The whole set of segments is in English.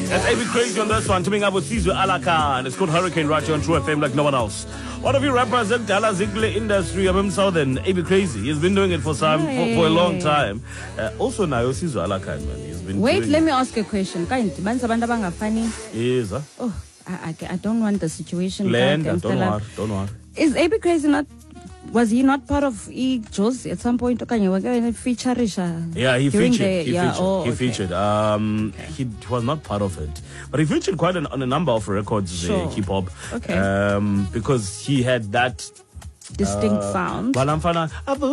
That's AB Crazy on this one. Teaming up with Sizwe Alaka, and it's called Hurricane right here on True FM like no one else. One of you rappers in Dala Zigle industry of him Southern, AB Crazy. He's been doing it for a long time. Also now Sizwe Alaka, man. He's been. Wait, let me ask you a question. Funny. Yes. Oh, I don't want the situation. Don't worry. Is AB Crazy not? Was he not part of Jaws at some point? Feature? Yeah, he featured. He featured. He was not part of it, but he featured quite on a number of records, hip hop. Okay. Because he had that distinct sound. Ishmael.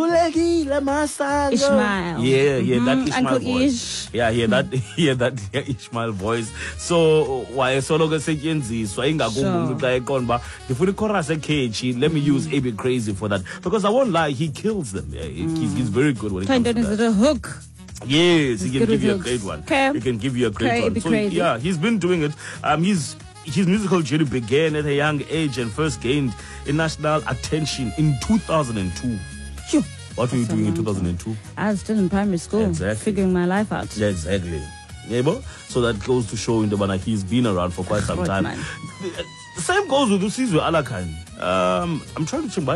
Yeah, that Ishmael voice. Yeah, that Ishmael voice. So why solo gasetshenziswa ingakumbi xa eqonda ndifuna ichorus ekheji, let me use AB Crazy for that, because I won't lie, he kills them. Yeah, he's very good when it comes to that. Is it a hook? Yes, he can give you a great one. Okay. He can give you a great one. So Crazy. yeah, he's been doing it. His musical journey began at a young age and first gained national attention in 2002. Sure. What were you doing in 2002? I was still in primary school, figuring my life out. Yeah, exactly. Yeah, so that goes to show in the manner he's been around for quite some time. The same goes with Sizwe Alaka. I'm trying to check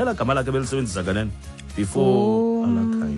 before Alaka.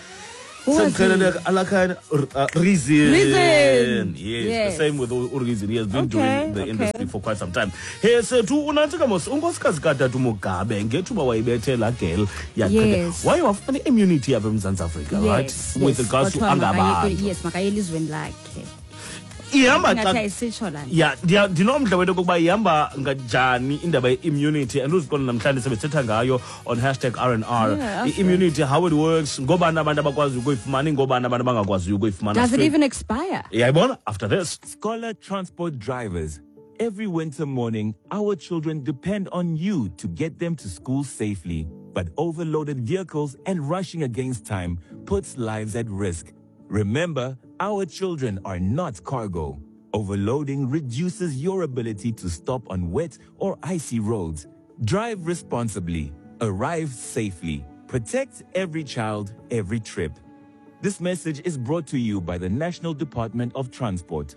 Reason. Yes, the same with Reason. He has been doing the industry for quite some time. He said to Unantikamos, Unkoskas Gata to Mugabe and get to Mawaibe la girl. Yes. Why you have an immunity of South Africa, right? With regards to Angaba. Yes, Makayeli's when like. Ihamba ndinomdla wethu ukuba ihamba ngajani indaba ye-immunity and uziqonda namhlanje sebethetha ngayo on #RNR. Immunity, how it works, ngobani abantu abakwazi ukuyifumana, ngobani abantu abangakwazi ukuyifumana. Does it even expire? Yeah, after this. Scholar Transport drivers, every winter morning, our children depend on you to get them to school safely. But overloaded vehicles and rushing against time puts lives at risk. Remember, our children are not cargo. Overloading reduces your ability to stop on wet or icy roads. Drive responsibly. Arrive safely. Protect every child, every trip. This message is brought to you by the National Department of Transport.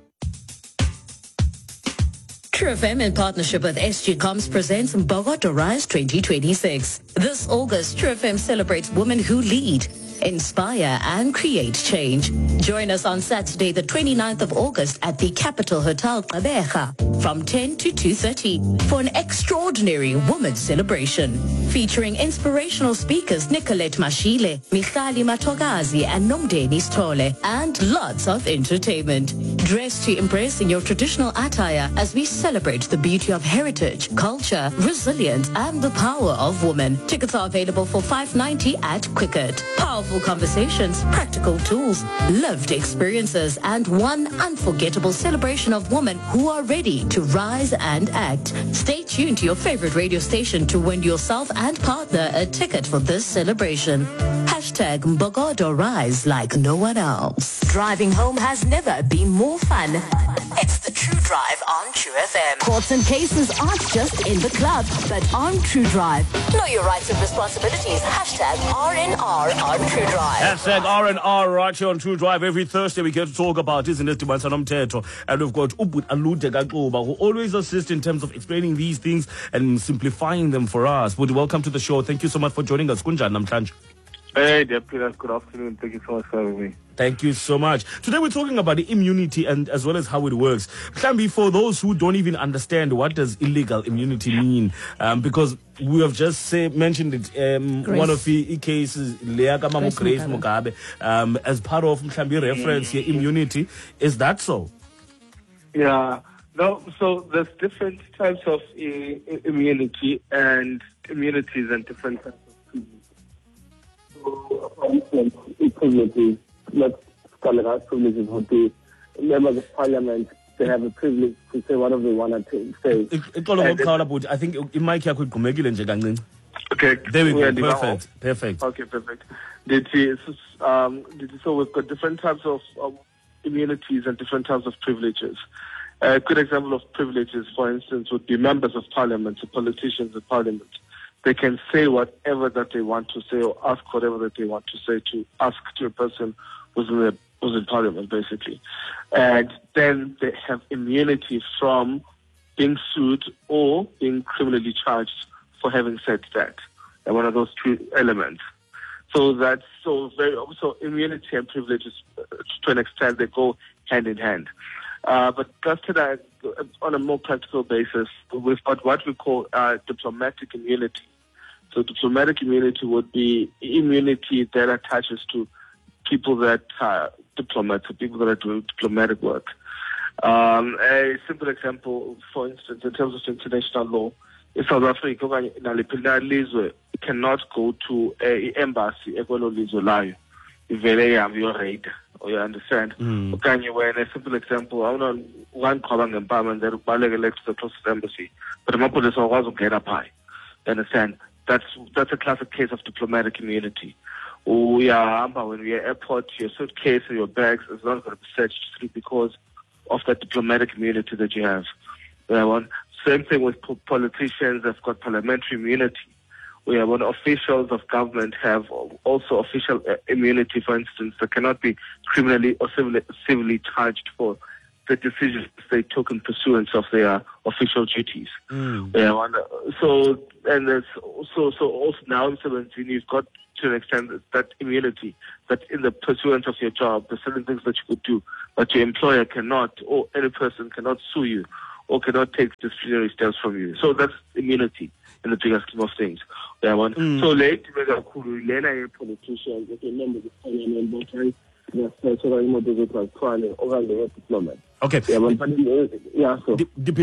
True FM in partnership with SG Comms presents Bogota Rise 2026. This August, True FM celebrates women who lead, inspire and create change. Join us on Saturday, the 29th of August at the Capital Hotel Gqeberha from 10 to 2:30 for an extraordinary women's celebration featuring inspirational speakers Nicolette Mashile, Michali Matogazi and Nomdeni Stole, and lots of entertainment. Dress to impress in your traditional attire as we celebrate the beauty of heritage, culture, resilience and the power of women. Tickets are available for $5.90 at Quicket. Powerful conversations, practical tools, lived experiences, and one unforgettable celebration of women who are ready to rise and act. Stay tuned to your favorite radio station to win yourself and partner a ticket for this celebration. #Mbogodo Rise like no one else. Driving home has never been more fun. It's the True Drive on True FM. Courts and cases aren't just in the club, but on True Drive. Know your rights and responsibilities. #RNR on True Drive. #RNR right here on True Drive. Every Thursday we get to talk about isn't it Teto, and we've got Ubud Alude Gagoba, who always assist in terms of explaining these things and simplifying them for us. Would welcome to the show. Thank you so much for joining us. Kunjan Namtlanj. Hey, dear Peter. Good afternoon. Thank you so much for having me. Thank you so much. Today we're talking about the immunity and as well as how it works. Klambi, for those who don't even understand what does illegal immunity mean, because we have just mentioned it, one of the cases, Grace Mugabe, as part of Klambi reference here, immunity. Is that so? Yeah. No, so there's different types of immunity and immunities and different types of privileges. So, for instance, privileges, like scholar privileges would be members of parliament. They have a privilege to say whatever they want to say. I think in my case, okay, there we go. Perfect. Okay, perfect. So we've got different types of immunities and different types of privileges. A good example of privileges, for instance, would be members of parliament, so politicians in parliament. They can say whatever that they want to say or ask whatever that they want to say to ask to a person who's in a who's in parliament, basically. And then they have immunity from being sued or being criminally charged for having said that. And one of those two elements. So that's so immunity and privileges, to an extent, they go hand in hand. But just to that, on a more practical basis, we've got what we call diplomatic immunity. So diplomatic immunity would be immunity that attaches to people that are diplomats, people that are doing diplomatic work. A simple example, for instance, in terms of international law, in South Africa, cannot go to an embassy, your raid, or you understand? Okay, when a simple example, I don't know, one calling empowerment that elects the closest embassy, but the police was get up high. You understand? That's a classic case of diplomatic immunity. When we are at airport, your suitcase or your bags is not going to be searched through because of that diplomatic immunity that you have. Same thing with politicians. They've got parliamentary immunity. When officials of government have also official immunity, for instance, they cannot be criminally or civilly charged for the decisions they took in pursuance of their official duties. So there's also now in 17, you've got to an extent that immunity, that in the pursuance of your job, there's certain things that you could do, but your employer cannot, or any person cannot sue you, or cannot take disciplinary steps from you. So that's immunity in the bigger scheme of things. So late, politicians, okay. Yeah, so.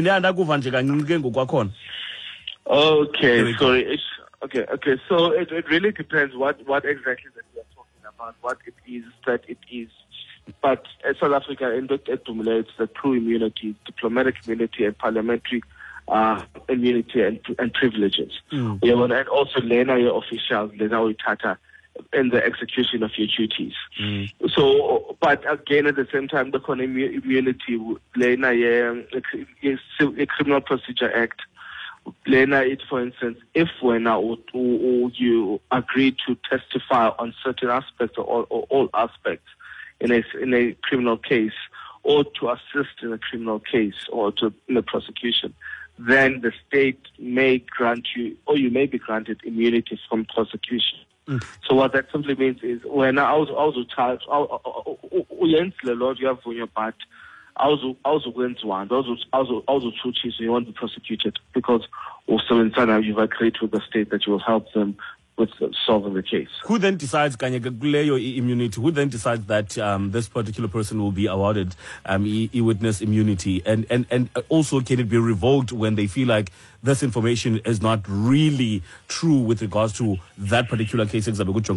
Okay, sorry. Okay. So it really depends what exactly that we are talking about, what it is that it is. But South Africa accumulates the true immunity, diplomatic immunity, and parliamentary immunity and privileges. And also your officials, Tata, in the execution of your duties. So, but again, at the same time, the immunity, a Criminal Procedure Act, it, for instance, if when you agree to testify on certain aspects or all aspects in a criminal case, or to assist in a criminal case or in a prosecution, then the state may grant you, or you may be granted immunity from prosecution. So what that simply means is when I was charged, you have on your part, I was against one. You want to be prosecuted because also in Sana you've agreed with the state that you will help them with solving the case. Who then decides immunity? Who then decides that this particular person will be awarded witness immunity? And also, can it be revoked when they feel like this information is not really true with regards to that particular case? Look, at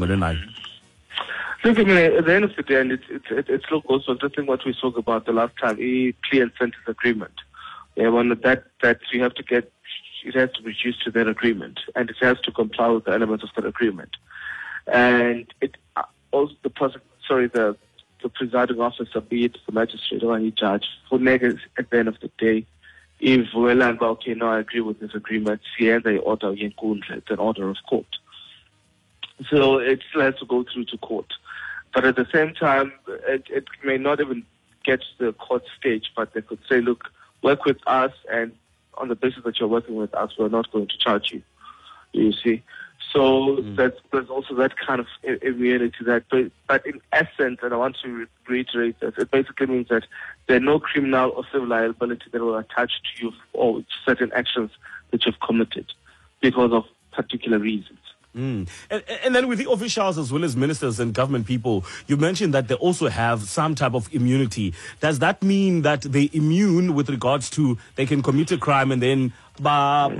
the end of the day, and it's also something what we spoke about the last time, a clear and sentence agreement. That you have to get. It has to be reduced to that agreement, and it has to comply with the elements of that agreement. And it also the presiding officer, be it the magistrate or any judge, for negatives at the end of the day, if I agree with this agreement, it's an order of court. So it still has to go through to court. But at the same time, it may not even get to the court stage, but they could say, look, work with us, and on the basis that you're working with us, we're not going to charge you. You see? So there's also that kind of immunity. But in essence, and I want to reiterate this, it basically means that there's no criminal or civil liability that will attach to you for certain actions that you've committed because of particular reasons. And then with the officials as well as ministers and government people, you mentioned that they also have some type of immunity. Does that mean that they're immune with regards to they can commit a crime and then because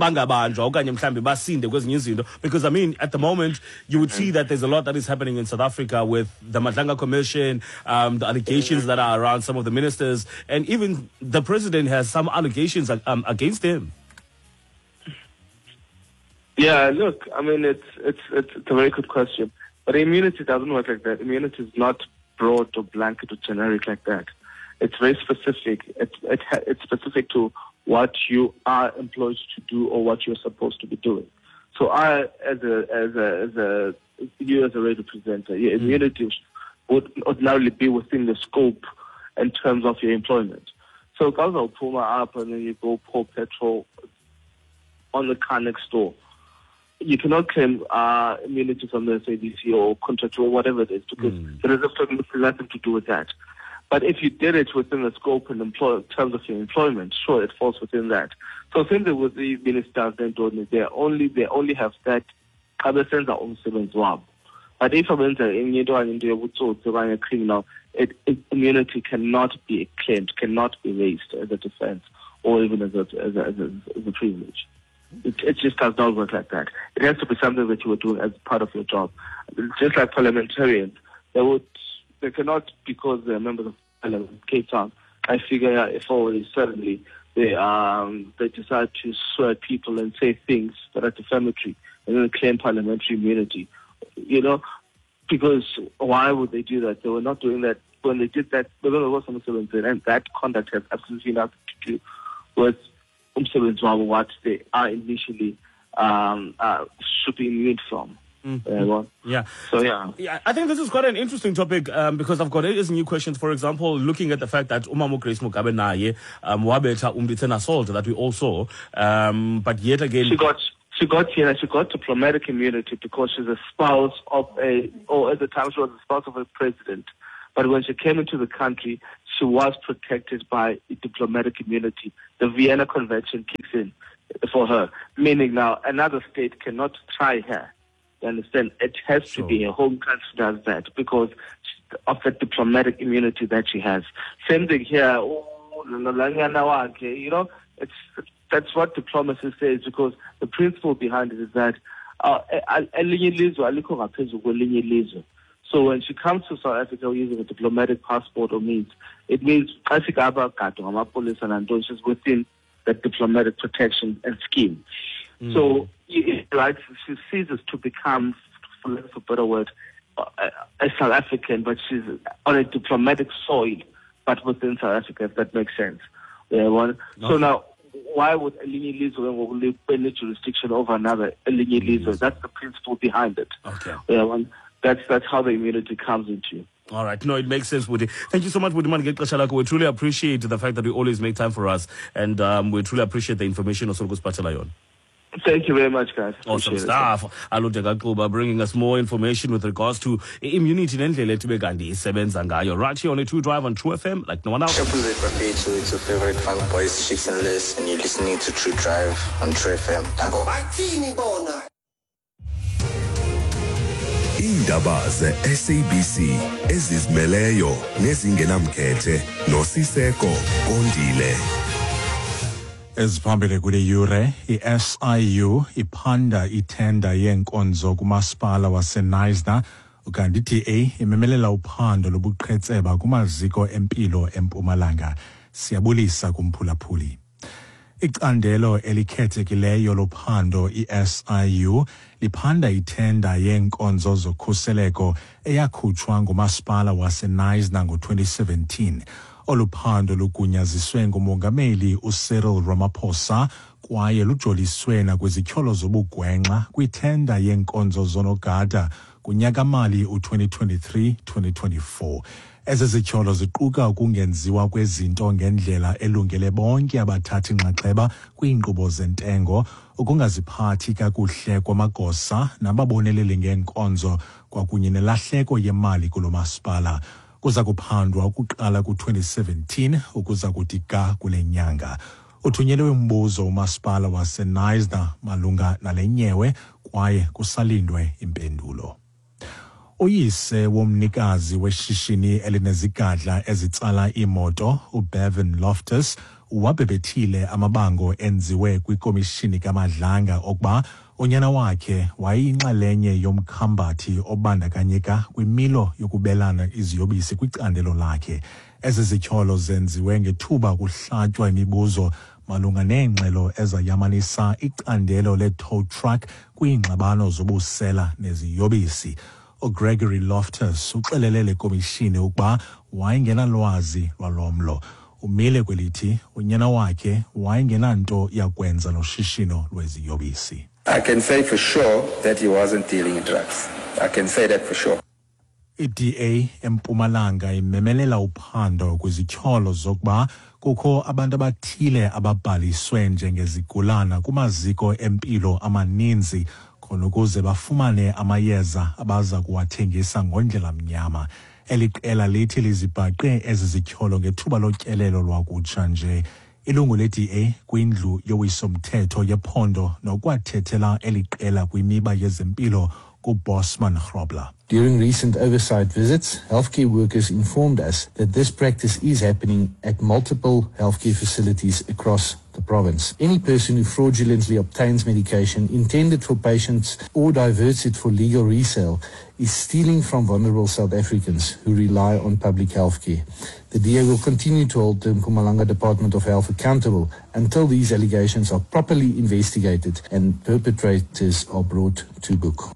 I mean at the moment you would see that there's a lot that is happening in South Africa with the Madlanga Commission, the allegations that are around some of the ministers, and even the president has some allegations against him. Yeah, look, I mean, it's a very good question. But immunity doesn't work like that. Immunity is not broad or blanket or generic like that. It's very specific. It's specific to what you are employed to do or what you're supposed to be doing. So I, as a radio presenter, immunity would ordinarily be within the scope in terms of your employment. So guys will pull up and then you go pour petrol on the car next door. You cannot claim immunity from the SABC or contractual, whatever it is, because there is absolutely nothing to do with that. But if you did it within the scope and in terms of your employment, sure, it falls within that. So same thing with the ministers, they only have that other sense of umsebenzi wabo. But if a criminal, immunity cannot be claimed, cannot be raised as a defense or even as a privilege. It just does not work like that. It has to be something that you were doing as part of your job. Just like parliamentarians, they cannot, because they're members of Parliament, Cape Town, I figure if suddenly they decide to swear at people and say things that are defamatory and then claim parliamentary immunity. Because why would they do that? They were not doing that. When they did that, there was some umsebenzi, and that conduct has absolutely nothing to do with umsebenzi wabo, what they are initially should be immune from. Yeah. So yeah, I think this is quite an interesting topic because I've got new questions. For example, looking at the fact that Umamo Grace Mugabe naye wabetha umdithen assault that we all saw, but yet again she got diplomatic immunity because she's a spouse of at the time she was a spouse of a president. But when she came into the country, she was protected by diplomatic immunity. The Vienna Convention kicks in for her, meaning now another state cannot try her. You understand? It has to be her home country does that because of the diplomatic immunity that she has. Same thing here. That's what diplomacy says, because the principle behind it is that so when she comes to South Africa using a diplomatic passport or means, it means she's within the diplomatic protection and scheme. So she ceases to become, for lack of a better word, a South African, but she's on a diplomatic soil, but within South Africa, if that makes sense. So now, why would Elinye Lizo live any jurisdiction over another Elinye Lizo? That's the principle behind it. Okay. That's how the immunity comes into. All right. No, it makes sense, Woody. Thank you so much, Woody Mangekashalako. We truly appreciate the fact that you always make time for us, and we truly appreciate the information also Patalayon. Thank you very much, guys. Awesome stuff. Aludega Kuba bringing us more information with regards to immunity right here on a True Drive on True FM, like no one else. It's your favorite fun boys, Chicks and Liz, and you're listening to True Drive on True FM. Indaba ze-SABC ezizimeleyo nezingenamkhethe noSiseko Kondile. Eziphambili kule yure, i-SIU iphanda ithenda yenkonzo kumasipala waseNisna, ukanti i-TA imemelela uphando lobuqhetseba kumaziko empilo eMpumalanga. Siyabulisa kumphulaphuli. Icandelo elikhethekileyo lophando i-SIU liphanda ithenda yenkonzo zokhuseleko eyakhutshwa ngumasipala waseNisna ngo-2017. Oluphando lugunyaziswe ngumongameli uCyril Ramaphosa kwaye lujoliswe nakwizityholo zobugwenxa kwithenda yenkonzo zonogada kunyaka-mali u-2023-2024. Ezi zityholo ziquka ukungenziwa kwezinto ngendlela elungele bonke abathathi nxaxheba kwiinkqubo zentengo, ukungaziphathi kakuhle kwamagosa nababoneleli ngeenkonzo kwakunye nelahleko yemali kulo masipala. Kuza kuphandwa ukuqala ku-2017 ukuza kuthi ga kule nyanga. Uthunyelwe umbuzo umasipala waseNisna malunga nale nyewe kwaye kusalindwe impendulo. Uyise womnikazi weshishini elinezigadla ezitsala imoto, uBevan Loftus, wabebethile amabango enziwe kwikomishini kaMadlanga okuba unyana wakhe wayeyinxalenye yomkhambathi obandakanyeka kwimilo yokubelana iziyobisi kwicandelo lakhe. Ezi zityholo zenziwe ngethuba kuhlatywa imibuzo malunga neengxelo ezayamanisa icandelo le-tow truck kwiingxabano zobusela neziyobisi. uGregory Loftus uxelele le komishini ukuba wayengenalwazi lwalomlo. Umile kwelithi unyana wakhe wayengenanto yakwenza noshishino lweziyobisi. I can say for sure that he wasn't dealing in drugs. I can say that for sure. I-DA eMpumalanga imemelela uphando kwizityholo zokuba kukho abantu abathile ababhaliswe njengezigulana kumaziko empilo amaninzi khona ukuze bafumane amayeza abaza kuwathengisa ngondlela mnyama. Eli qela lithi lizibhaqe ezi zityholo ngethuba lotyelelo lwakutsha nje. Ilungu le-DA kwindlu yowiso-mthetho yephondo nokwathethela eli qela kwimiba yezempilo kuBosman Grobler. During recent oversight visits, healthcare workers informed us that this practice is happening at multiple healthcare facilities across the province. Any person who fraudulently obtains medication intended for patients or diverts it for legal resale is stealing from vulnerable South Africans who rely on public healthcare. The DA will continue to hold the Mpumalanga Department of Health accountable until these allegations are properly investigated and perpetrators are brought to book.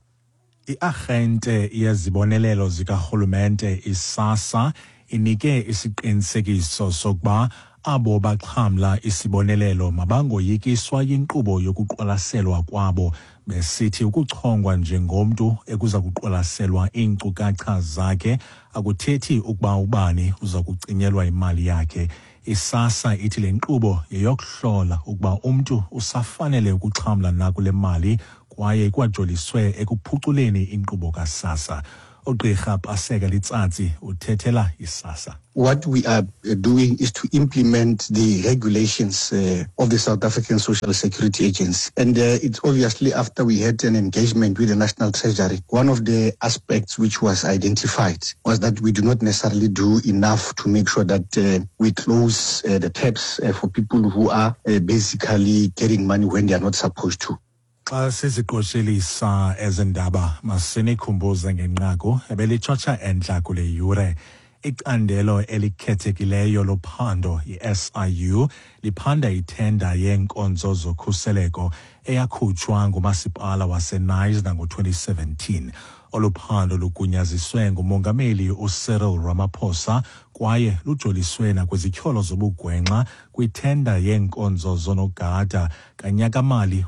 I-Arhente yezibonelelo zikarhulumente iSASSA inike isiqinisekiso sokuba abo baxhamla isibonelelo mabangoyikiswa yinkqubo yokuqwalaselwa kwabo besithi ukuchongwa njengomntu ekuza kuqwalaselwa iinkcukacha zakhe akuthethi ukuba ubani uza kucinyelwa imali yakhe. ISASSA ithi le nkqubo yeyokuhlola ukuba umntu usafanele ukuxhamla na kule mali kwaye ikwajoliswe ekuphuculeni inkqubo kaSASSA. Ugqirha Paseka Litsatsi uthethela iSASSA. What we are doing is to implement the regulations of the South African Social Security Agency. And it's obviously after we had an engagement with the National Treasury, one of the aspects which was identified was that we do not necessarily do enough to make sure that we close the taps for people who are basically getting money when they are not supposed to. Xa siziqoshelisa ezindaba masinikhumbuze ngenqaku ebelitshotsha entla kule yure. Icandelo elikhethekileyo lophando i-SIU liphanda ithenda yeenkonzo zokhuseleko eyakhutshwa ngumasipala waseNice nango-2017. Oluphando lugunyaziswe ngumongameli uCyril Ramaphosa kwaye lujoliswe nakwizityholo zobugwenxa kwithenda yeenkonzo zonogada kanyakamali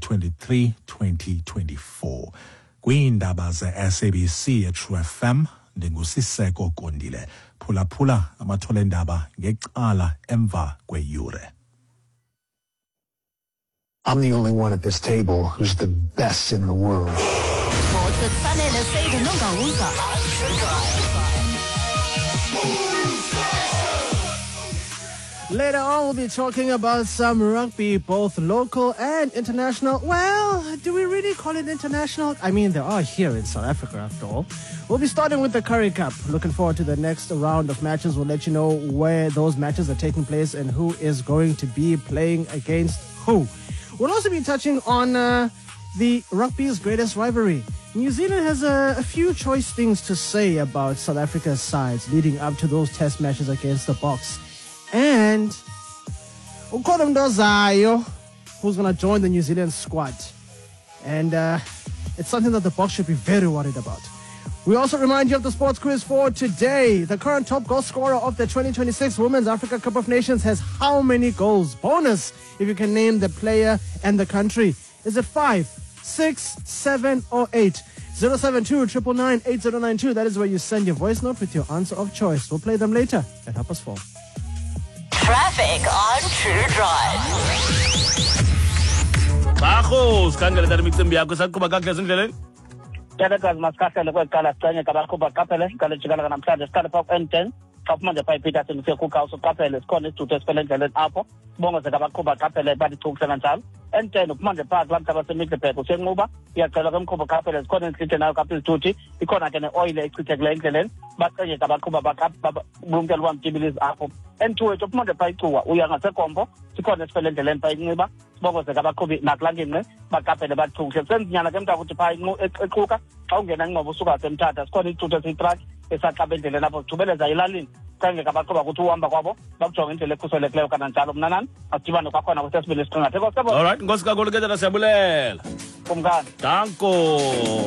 u-2023-2024. Kwiindaba ze-SABC eTrue FM, ndingusiseko Kondile. Phulaphula amathole endaba ngecala emva kweyure. I'm the only one at this table who's the best in the world. Later on, we'll be talking about some rugby, both local and international. Well, do we really call it international? I mean, they are here in South Africa, after all. We'll be starting with the Currie Cup. Looking forward to the next round of matches. We'll let you know where those matches are taking place and who is going to be playing against who. We'll also be touching on the rugby's greatest rivalry. New Zealand has a few choice things to say about South Africa's sides leading up to those test matches against the Boks. And Ukodum Dozayo, who's going to join the New Zealand squad. And it's something that the Boks should be very worried about. We also remind you of the sports quiz for today. The current top goal scorer of the 2026 Women's Africa Cup of Nations has how many goals? Bonus if you can name the player and the country. Is it 5, 6, 7 or 8? 072-999-8092. That is where you send your voice note with your answer of choice. We'll play them later at 4:30. Traffic on True Drive. Bajo, skangele tari miximbi yako sakuba kakhe zindleleni. Tadakazi masikhahlele kweqala sicanye ngabaqhuba qaphele ngale jikalaka namhlanje siqale phaa ku-N10 xa kumanje phaa iPeterson ufike kukhawuso qaphele sikhona isithuthi esifele endleleni apho sibongeze ngabaqhuba qaphele balichukusela njalo N10 kumanje phaa kulaa mhlaba seMiddelburg usenquba iyacela ke mqhuba qaphele sikhona enhlithe nayo kapha izithuthi ikhona ke ne-oil echithekileyo endleleni bacenye ngabaqhuba bulumkelo bamtyibilizi apho N2 wethu kumanje phaa icuwa uya ngasekombo sikhona esifele endleleni phaa inxiba sibongeze ngabaqhubi nakulangingqi baqaphele bathukuhle kusenzinyana ke mntakuthi phaa equka xa ungena inqobo usuka semthatha sikhona isithuthi esiyitruck esaqaba endleleni apho sithubeleza elalini cenge ngabaqhuba ukuthi uhamba kwabo bakujonga indlela ekhuselekileyo kananjalo mnanani asidibane kwakhona kwesesibili isiqingathe all right nkosi kakhulu ke tata siyabulela kumkani danko